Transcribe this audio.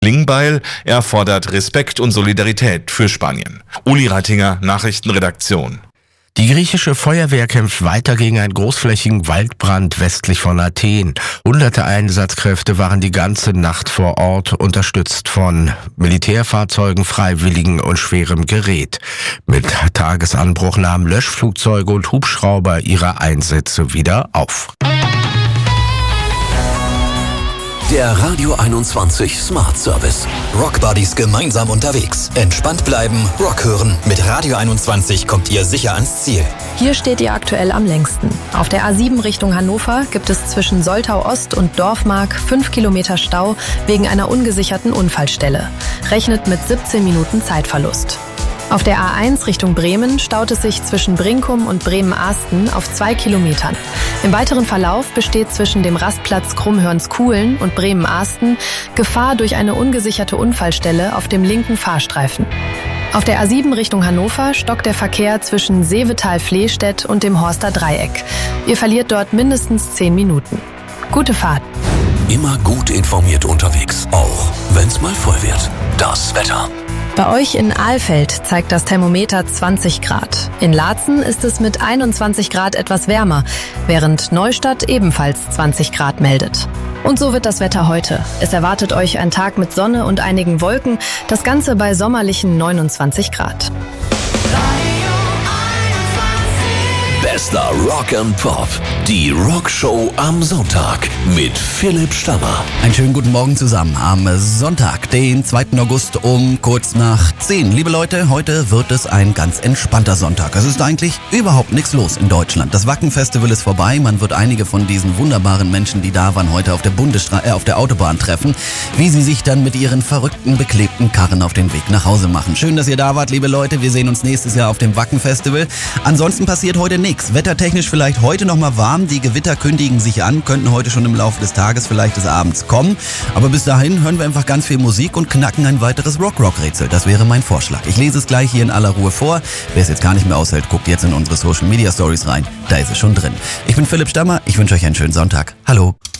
Klingbeil, er fordert Respekt und Solidarität für Spanien. Uli Reitinger, Nachrichtenredaktion. Die griechische Feuerwehr kämpft weiter gegen einen großflächigen Waldbrand westlich von Athen. Hunderte Einsatzkräfte waren die ganze Nacht vor Ort, unterstützt von Militärfahrzeugen, Freiwilligen und schwerem Gerät. Mit Tagesanbruch nahmen Löschflugzeuge und Hubschrauber ihre Einsätze wieder auf. Der Radio 21 Smart Service. Rock Buddies gemeinsam unterwegs. Entspannt bleiben, Rock hören. Mit Radio 21 kommt ihr sicher ans Ziel. Hier steht ihr aktuell am längsten. Auf der A7 Richtung Hannover gibt es zwischen Soltau Ost und Dorfmark 5 Kilometer Stau wegen einer ungesicherten Unfallstelle. Rechnet mit 17 Minuten Zeitverlust. Auf der A1 Richtung Bremen staut es sich zwischen Brinkum und Bremen-Ahsten auf 2 Kilometern. Im weiteren Verlauf besteht zwischen dem Rastplatz Krummhörnskuhlen und Bremen-Ahsten Gefahr durch eine ungesicherte Unfallstelle auf dem linken Fahrstreifen. Auf der A7 Richtung Hannover stockt der Verkehr zwischen Seevetal-Flehstedt und dem Horster Dreieck. Ihr verliert dort mindestens 10 Minuten. Gute Fahrt. Immer gut informiert unterwegs, auch wenn's mal voll wird. Das Wetter. Bei euch in Alfeld zeigt das Thermometer 20 Grad. In Laatzen ist es mit 21 Grad etwas wärmer, während Neustadt ebenfalls 20 Grad meldet. Und so wird das Wetter heute. Es erwartet euch ein Tag mit Sonne und einigen Wolken, das Ganze bei sommerlichen 29 Grad. Bester Rock and Pop. Die Rockshow am Sonntag mit Philipp Stammer. Einen schönen guten Morgen zusammen am Sonntag, den 2. August um kurz nach 10. Liebe Leute, heute wird es ein ganz entspannter Sonntag. Es ist eigentlich überhaupt nichts los in Deutschland. Das Wacken-Festival ist vorbei. Man wird einige von diesen wunderbaren Menschen, die da waren, heute auf der Autobahn treffen, wie sie sich dann mit ihren verrückten, beklebten Karren auf den Weg nach Hause machen. Schön, dass ihr da wart, liebe Leute. Wir sehen uns nächstes Jahr auf dem Wacken-Festival. Ansonsten passiert heute nichts. Wettertechnisch vielleicht heute noch mal warm. Die Gewitter kündigen sich an, könnten heute schon im Laufe des Tages, vielleicht des Abends kommen. Aber bis dahin hören wir einfach ganz viel Musik und knacken ein weiteres Rock-Rätsel. Das wäre mein Vorschlag. Ich lese es gleich hier in aller Ruhe vor. Wer es jetzt gar nicht mehr aushält, guckt jetzt in unsere Social-Media-Stories rein. Da ist es schon drin. Ich bin Philipp Stammer. Ich wünsche euch einen schönen Sonntag. Hallo.